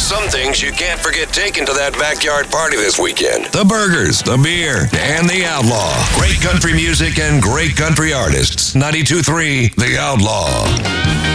some things you can't forget taking to that backyard party this weekend. The burgers, the beer, and the Outlaw. Great country music and great country artists. 92.3 The Outlaw.